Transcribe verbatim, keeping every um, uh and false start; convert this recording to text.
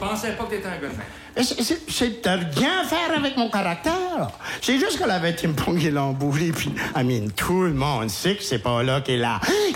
pensais pas que t'étais un gars de même. C'est, c'est, c'est de rien faire avec mon caractère. C'est juste qu'elle avait été me pogner l'embourré, puis, I mean, tout le monde sait que c'est pas là qu'elle a